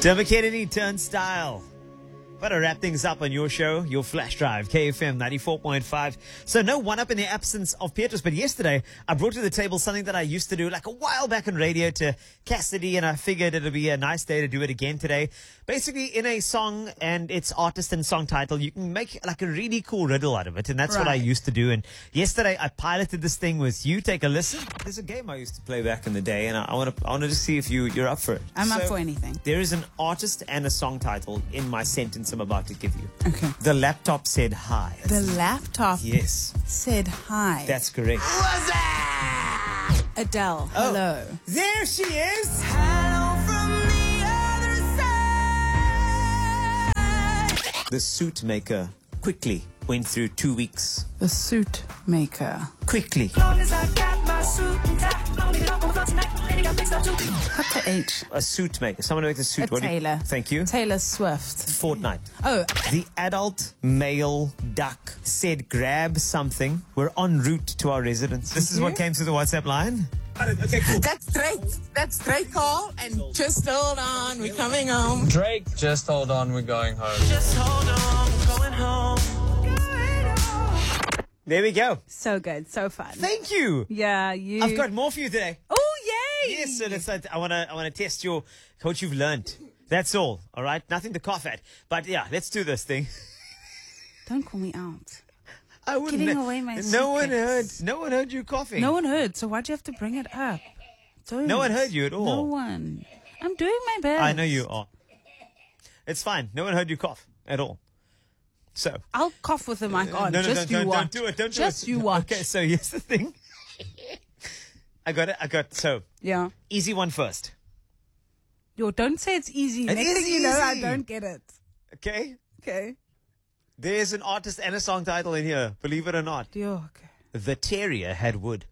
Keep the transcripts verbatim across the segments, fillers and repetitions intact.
Dermot Kennedy, Turnstile. Better wrap things up on your show, your flash drive, K F M ninety-four point five. So no one up in the absence of Petrus, but yesterday I brought to the table something that I used to do like a while back on radio to Cassidy, and I figured it'd be a nice day to do it again today. Basically, in a song and its artist and song title, you can make like a really cool riddle out of it, and that's right. What I used to do. And yesterday I piloted this thing with you. Take a listen. There's a game I used to play back in the day, and I want to I want to just see if you you're up for it. I'm so, up for anything. There is an artist and a song title in my sentence I'm about to give you. Okay. The laptop said hi. The laptop Yes. said hi. That's correct. Adele, Oh, hello. There she is. Hello from the other side. The suit maker quickly went through two weeks. The suit maker. Quickly. Cut the H. A suit maker. Someone who makes a suit. A What do you- tailor. Thank you. Taylor Swift. Fortnite. Oh, The adult male duck said grab something. We're en route to our residence. This is what came through the WhatsApp line. Okay, cool. That's Drake. That's Drake call. And just hold on, we're coming home. Drake, just hold on, we're going home. Just hold on, we're going home. There we go. so good. So fun. Thank you. Yeah, you. I've got more for you today. Oh, yay. Yes, so let's, I want to I want to test your what you've learned. That's all. All right, nothing to cough at. But yeah, let's do this thing. Don't call me out. I wouldn't. Giving away my No one heard. secrets. No one heard you coughing. No one heard, so why'd you have to bring it up? Don't. No one heard you at all. No one. I'm doing my best. I know you are. It's fine. No one heard you cough at all. So I'll cough with the mic on. no, no, Just don't, you don't, watch. don't do it. Don't Just do it. you watch. Okay, so here's the thing. I got it. I got so Yeah. easy one first. Yo, don't say it's easy. It Next is thing you know, I easy. don't get it. Okay. Okay. There's an artist and a song title in here. Believe it or not. Yo, okay. The terrier had wood.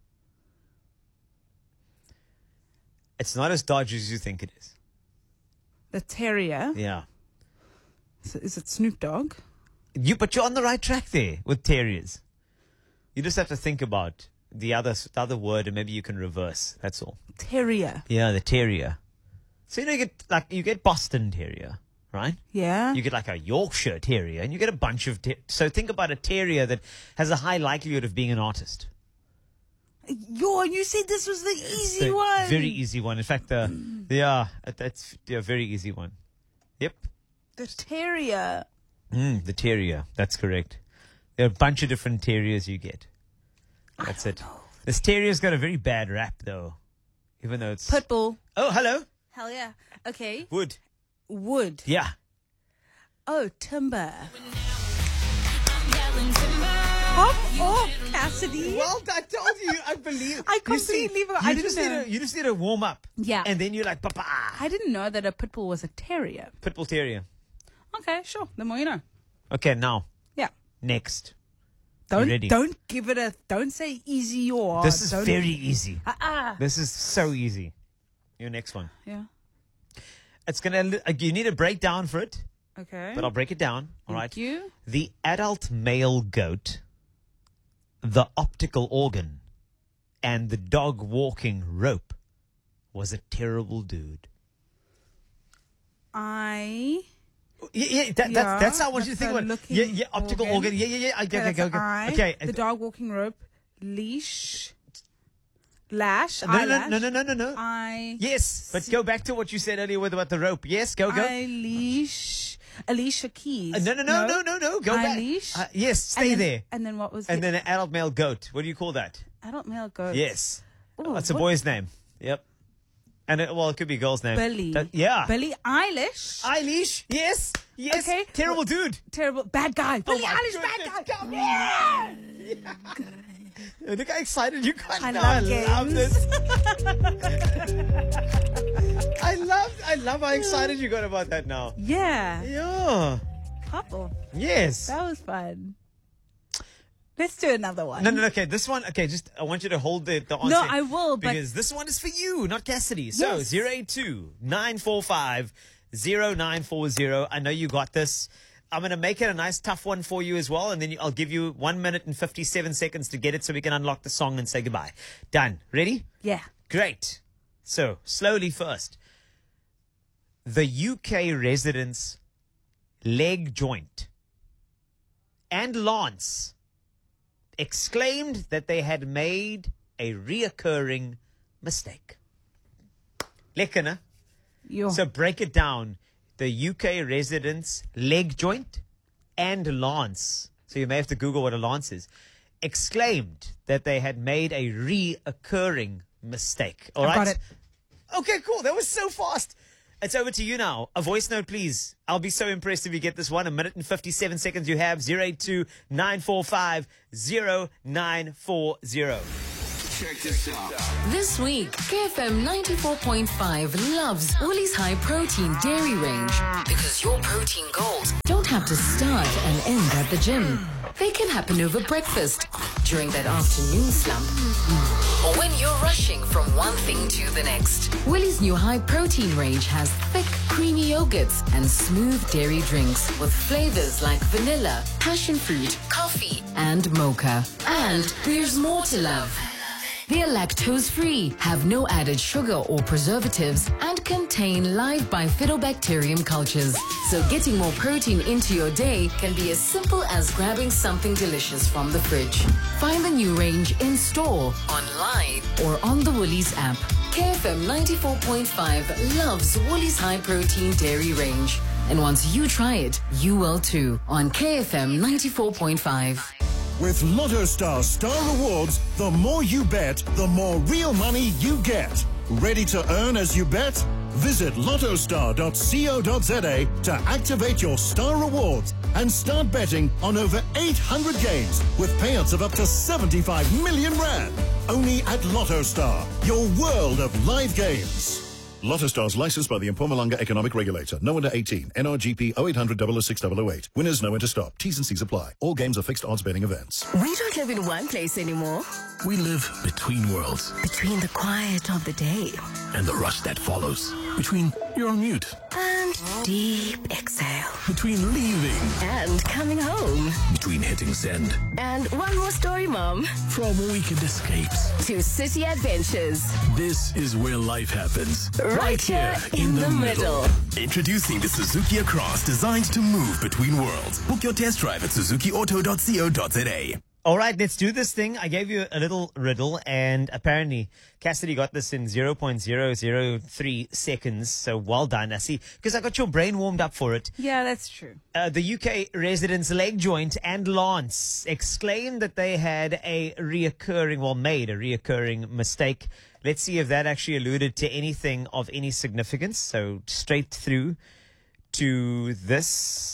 It's not as dodgy as you think it is. The terrier. Yeah. So is it Snoop Dogg? You, but you're on the right track there with terriers. You just have to think about the other, the other word, and maybe you can reverse. That's all. Terrier. Yeah, the terrier. So you know, you get like you get Boston Terrier, right? Yeah. You get like a Yorkshire Terrier, and you get a bunch of. Ter- so think about a terrier that has a high likelihood of being an artist. Yo, you said this was the easy The one. Very easy one. In fact, the yeah, that's a very easy one. Yep. The terrier. Mm, the terrier. That's correct. There are a bunch of different terriers you get. That's it. know. This terrier's got a very bad rap, though. Even though it's... Pitbull. Oh, hello. Hell yeah. Okay. Wood. Wood. Yeah. Oh, timber. Pop off, Cassidy. Well, I told you. I believe... I You see, completely forgot. You I just, didn't need know. a, you just need to warm up. Yeah. And then you're like, papa. I didn't know that a pitbull was a terrier. Pitbull terrier. Okay, sure. The more you know. Okay, now. Yeah. Next. Don't ready? don't give it a don't say easy or This is don't, very easy. Ah, ah. This is so easy. Your next one. Yeah. It's going to... You need a breakdown for it. Okay. But I'll break it down. All right. Thank you. The adult male goat, the optical organ, and the dog walking rope was a terrible dude. I Yeah, yeah, that, Yeah, that's, that's how I want you to think that's about a it. Yeah, looking yeah, optical organ. organ. Yeah, yeah, yeah. Okay, okay, that's okay. an Okay. eye, okay. the dog walking rope, leash, lash, No, no, eyelash, no, no, no, no, no. eye, Yes, but go back to what you said earlier with about the rope. Yes, go, go. eye leash, Alicia Keys. Uh, no, no, no, no, no, no. Go Eye back. leash? Uh, yes, And stay then- there. And then what was And the then an adult male goat. What do you call that? adult male goat? Yes. Ooh, That's a what- boy's name. Yep. And it, well, it could be a girl's name. Billy. That- yeah. Billy Eilish. Eilish. Yes. Yes. Okay. Terrible dude. Terrible bad guy. Billy my Eilish, goodness, bad guy. come Yeah. Look how excited you got I now. love I love games. this. I love I love how excited you got about that now. Yeah. Yeah. Couple. Yes. That was fun. Let's do another one. No, no, no, okay. This one, okay, just I want you to hold the, the answer. No, I will, but- Because this one is for you, not Cassidy. So, Yes. zero eight two, nine four five, zero nine four zero. I know you got this. I'm going to make it a nice tough one for you as well, and then I'll give you one minute and fifty-seven seconds to get it so we can unlock the song and say goodbye. Done. Ready? Yeah. Great. So, slowly first. the U K resident's leg joint and Lance exclaimed that they had made a reoccurring mistake. Lekker, né? Yo. So break it down. The U K resident's leg joint and Lance, so you may have to Google what a Lance is, exclaimed that they had made a reoccurring mistake. All I right? got it. Okay, cool. That was so fast. It's over to you now. A voice note, please. I'll be so impressed if you get this one. A minute and fifty-seven seconds you have. zero eight two nine four five zero nine four zero. Check this out. This week, K F M ninety-four point five loves Woolies High Protein Dairy Range because your protein goals don't have to start and end at the gym. They can happen over breakfast, during that afternoon slump, or when you're rushing from one thing to the next. Woolies' new high protein range has thick, creamy yogurts and smooth dairy drinks with flavors like vanilla, passion fruit, coffee, and mocha. And there's more to love. They're lactose-free, have no added sugar or preservatives, and contain live bifidobacterium cultures. So getting more protein into your day can be as simple as grabbing something delicious from the fridge. Find the new range in store, online, or on the Woolies app. K F M ninety-four point five loves Woolies High Protein Dairy Range. And once you try it, you will too on K F M ninety-four point five. With Lotto Star Star Rewards, the more you bet, the more real money you get. Ready to earn as you bet? Visit lotto star dot co dot za to activate your Star Rewards and start betting on over eight hundred games with payouts of up to seventy-five million rand. Only at Lotto Star, your world of live games. Lotto Stars licensed by the Mpumalanga Economic Regulator. No under eighteen. N R G P oh eight hundred double oh six double oh eight. Winners know when to stop. T's and C's apply. All games are fixed odds betting events. We don't live in one place anymore. We live between worlds. Between the quiet of the day And the rush that follows. Between you're on mute. and deep exhale. Between leaving. And coming home. Between hitting send. And one more story, Mom. From weekend escapes. To city adventures. This is where life happens. Right here in the middle. Introducing the Suzuki Across, designed to move between worlds. Book your test drive at suzuki auto dot co dot za. All right, let's do this thing. I gave you a little riddle, and apparently Cassidy got this in zero point zero zero three seconds. So well done. I see, because I got your brain warmed up for it. Yeah, that's true. Uh, the U K residents Leg Joint and Lance exclaimed that they had a reoccurring, well, made a reoccurring mistake. Let's see if that actually alluded to anything of any significance. So straight through to this.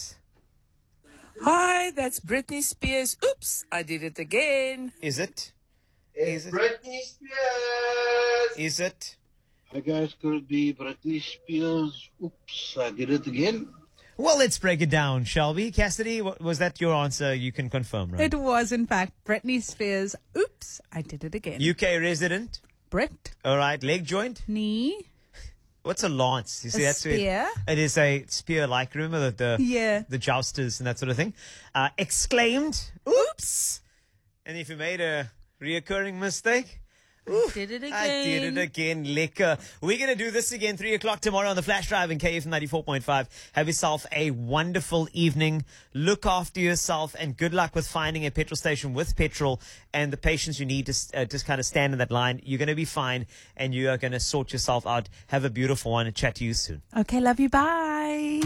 Hi, that's Britney Spears. Oops, I did it again. Is it? Is it? Britney Spears. Is it? Hi guys, could it be Britney Spears? Oops, I did it again. Well, let's break it down, shall we? Cassidy, wa- was that your answer? You can confirm, right? It was, in fact, Britney Spears. Oops, I did it again. U K resident. Brit, All right. Leg joint. knee, What's a lance? You see, A that's where- spear? it is a spear-like. Remember the the, Yeah. the jousters and that sort of thing. Uh, exclaimed, "Oops!" And if you made a reoccurring mistake, ooh, did it I did it again. Lekker. We're gonna do this again three o'clock tomorrow on the Flash Drive in K F ninety-four point five. Have yourself a wonderful evening. Look after yourself, and good luck with finding a petrol station with petrol and the patience you need to uh, just kind of stand in that line. You're gonna be fine, and you are gonna sort yourself out. Have a beautiful one, and chat to you soon. Okay, love you. Bye.